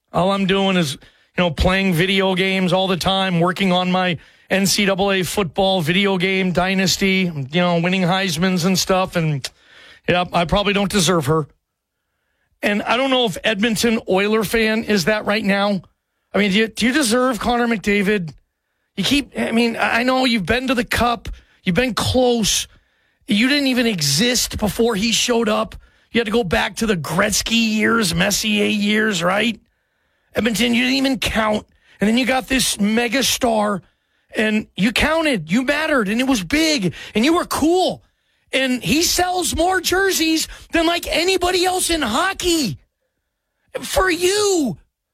All I'm doing is, playing video games all the time, working on my NCAA football video game dynasty, winning Heismans and stuff. And I probably don't deserve her. And I don't know if Edmonton Oiler fan is that right now. I mean, do you deserve Connor McDavid? I know you've been to the Cup. You've been close. You didn't even exist before he showed up. You had to go back to the Gretzky years, Messier years, right? Edmonton, you didn't even count. And then you got this mega star, and you counted. You mattered, and it was big, and you were cool. And he sells more jerseys than like anybody else in hockey. For you.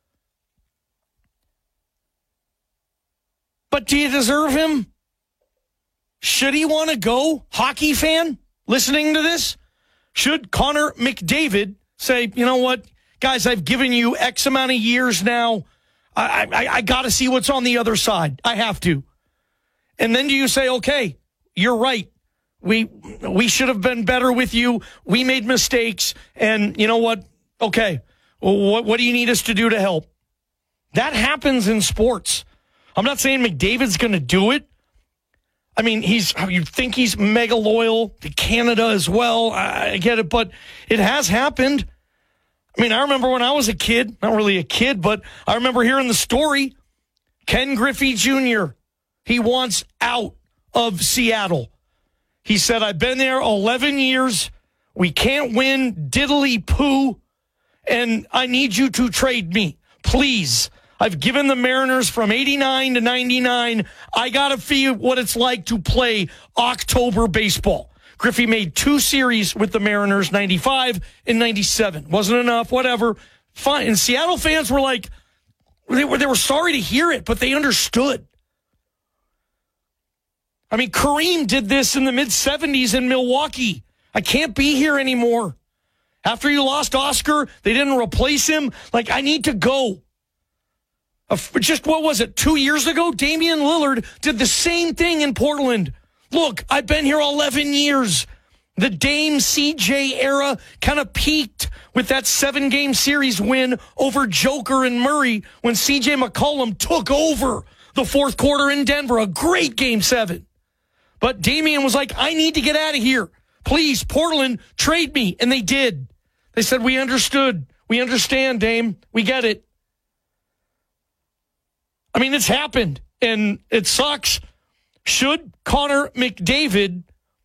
But do you deserve him? Should he want to go? Hockey fan listening to this? Should Connor McDavid say, you know what, guys, I've given you X amount of years now. I got to see what's on the other side. I have to. And then do you say, okay, you're right. We should have been better with you. We made mistakes. And you know what? Okay, what do you need us to do to help? That happens in sports. I'm not saying McDavid's going to do it. I mean, you think he's mega loyal to Canada as well. I get it, but it has happened. I mean, I remember when I was a kid, not really a kid, but I remember hearing the story. Ken Griffey Jr., he wants out of Seattle. He said, I've been there 11 years. We can't win diddly poo, and I need you to trade me, please. I've given the Mariners from 89 to 99. I got to feel what it's like to play October baseball. Griffey made 2 series with the Mariners, 95 and 97. Wasn't enough, whatever. Fine. And Seattle fans were like, they were sorry to hear it, but they understood. I mean, Kareem did this in the mid-70s in Milwaukee. I can't be here anymore. After you lost Oscar, they didn't replace him. Like, I need to go. Just, what was it, 2 years ago? Damian Lillard did the same thing in Portland. Look, I've been here 11 years. The Dame CJ era kind of peaked with that 7-game series win over Joker and Murray when CJ McCollum took over the fourth quarter in Denver. A great Game 7. But Damian was like, I need to get out of here. Please, Portland, trade me. And they did. They said, we understood. We understand, Dame. We get it. I mean, it's happened, and it sucks. Should Connor McDavid,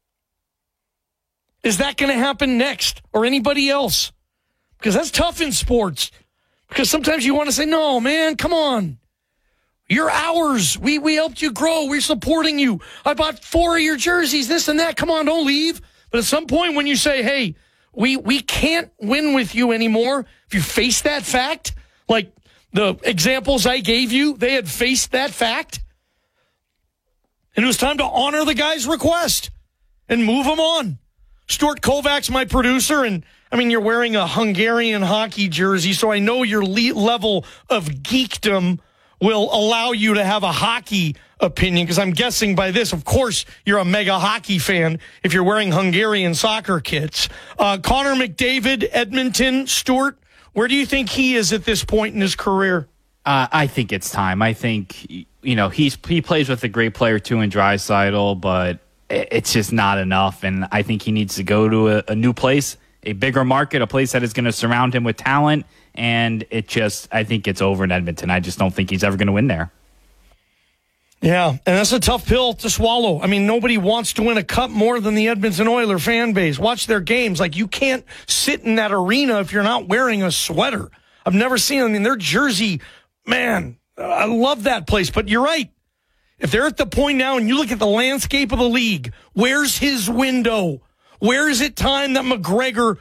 is that going to happen next, or anybody else? Because that's tough in sports. Because sometimes you want to say, no, man, come on. You're ours. We helped you grow. We're supporting you. I bought 4 of your jerseys, this and that. Come on, don't leave. But at some point when you say, hey, we can't win with you anymore, if you face that fact, like the examples I gave you, they had faced that fact. And it was time to honor the guy's request and move him on. Stuart Kovacs, my producer, and I mean, you're wearing a Hungarian hockey jersey, so I know your level of geekdom will allow you to have a hockey opinion, because I'm guessing by this, of course, you're a mega hockey fan if you're wearing Hungarian soccer kits. Connor McDavid, Edmonton, Stuart, where do you think he is at this point in his career? I think it's time. I think, he plays with a great player too in Draisaitl, but it's just not enough. And I think he needs to go to a new place, a bigger market, a place that is going to surround him with talent. And I think it's over in Edmonton. I just don't think he's ever going to win there. Yeah, and that's a tough pill to swallow. I mean, nobody wants to win a cup more than the Edmonton Oiler fan base. Watch their games. Like, you can't sit in that arena if you're not wearing a sweater. I've never seen them. I mean, their jersey, man, I love that place. But you're right. If they're at the point now and you look at the landscape of the league, where's his window? Where is it time that McDavid,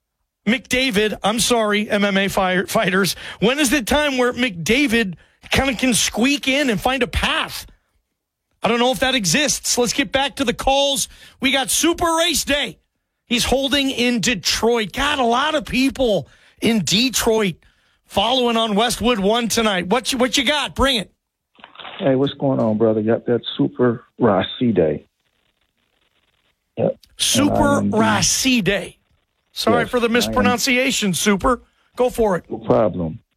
MMA fighters, when is the time where McDavid kind of can squeak in and find a path? I don't know if that exists. Let's get back to the calls. We got Super Race Day. He's holding in Detroit. Got a lot of people in Detroit following on Westwood 1 tonight. What you got? Bring it. Hey, what's going on, brother? Got that Super Race Day. Yep. Super Race Day. Sorry for the mispronunciation, Super. Go for it. No problem.